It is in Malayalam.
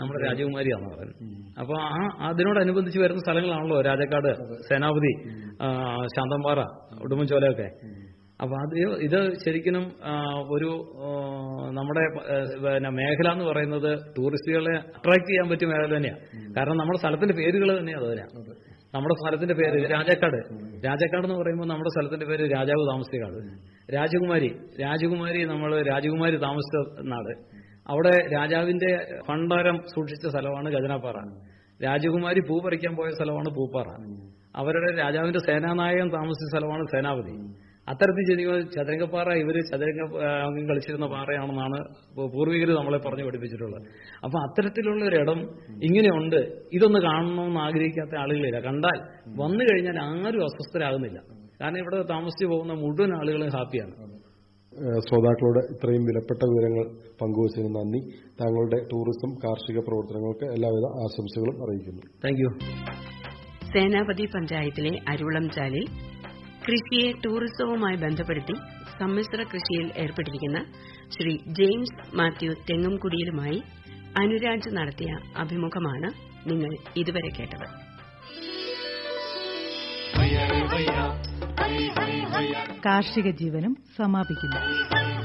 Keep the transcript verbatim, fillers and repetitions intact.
നമ്മുടെ രാജകുമാരിയാണെന്ന് പറയുന്നത്. അപ്പൊ ആ അതിനോടനുബന്ധിച്ച് വരുന്ന സ്ഥലങ്ങളാണല്ലോ രാജാക്കാട്, സേനാപതി, ശാന്തമ്പാറ, ഉടുമ്പൻചോലയൊക്കെ. അപ്പൊ അത് ഇത് ശരിക്കും ഒരു നമ്മുടെ പിന്നെ മേഖല എന്ന് പറയുന്നത് ടൂറിസ്റ്റുകളെ അട്രാക്ട് ചെയ്യാൻ പറ്റിയ മേഖല തന്നെയാണ്. കാരണം നമ്മുടെ സ്ഥലത്തിന്റെ പേരുകൾ തന്നെയാണ് അത് തന്നെയാണ്. നമ്മുടെ സ്ഥലത്തിന്റെ പേര് രാജാക്കാട്. രാജാക്കാട് എന്ന് പറയുമ്പോൾ നമ്മുടെ സ്ഥലത്തിന്റെ പേര് രാജാവ് താമസിച്ച കാട്. രാജകുമാരി രാജകുമാരി നമ്മൾ രാജകുമാരി താമസിച്ച നാട്. അവിടെ രാജാവിന്റെ ഭണ്ഡാരം സൂക്ഷിച്ച സ്ഥലമാണ് ഖജനാപ്പാറ. രാജകുമാരി പൂ പറിക്കാൻ പോയ സ്ഥലമാണ് പൂപ്പാറ. അവരുടെ രാജാവിന്റെ സേനാനായകൻ താമസിച്ച സ്ഥലമാണ് സേനാപതി. അത്തരത്തിൽ ജനിക്കുന്ന ചതുരംഗപ്പാറ ഇവര് ചതുരംഗ കളിച്ചിരുന്ന പാറയാണെന്നാണ് പൂർവികർ നമ്മളെ പറഞ്ഞു പഠിപ്പിച്ചിട്ടുള്ളത്. അപ്പൊ അത്തരത്തിലുള്ള ഒരിടം ഇങ്ങനെയുണ്ട്. ഇതൊന്ന് കാണണമെന്ന് ആഗ്രഹിക്കാത്ത ആളുകളില്ല. കണ്ടാൽ വന്നു കഴിഞ്ഞാൽ ആരും അസ്വസ്ഥരാകുന്നില്ല. കാരണം ഇവിടെ താമസിച്ചു പോകുന്ന മുഴുവൻ ആളുകളും ഹാപ്പിയാണ്. ശ്രോതാക്കളോട് ഇത്രയും വിലപ്പെട്ട വിവരങ്ങൾ പങ്കുവച്ചതിന് നന്ദി. താങ്കളുടെ ടൂറിസം കാർഷിക പ്രവർത്തനങ്ങൾക്ക് എല്ലാവിധ ആശംസകളും അറിയിക്കുന്നു. Thank you. സേനാപതി പഞ്ചായത്തിലെ അരുളംചാലിൽ കൃഷിയെ ടൂറിസവുമായി ബന്ധപ്പെടുത്തി സമ്മിശ്ര കൃഷിയിൽ ഏർപ്പെട്ടിരിക്കുന്ന ശ്രീ ജെയിംസ് മാത്യു തെങ്ങുംകുടിയിലുമായി അനുരാജ് നടത്തിയ അഭിമുഖമാണ് നിങ്ങൾ ഇതുവരെ കേട്ടത്. കാർഷിക ജീവനം സമാപിക്കുന്നു.